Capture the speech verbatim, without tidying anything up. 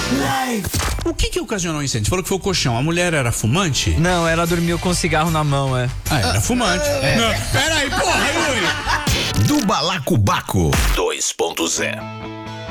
O que que ocasionou o incêndio? Você falou que foi o colchão. A mulher era fumante? Não, ela dormiu com cigarro na mão, é. Ah, era fumante. É. Não, pera aí, porra, Yuri! Do Balacobaco dois ponto zero.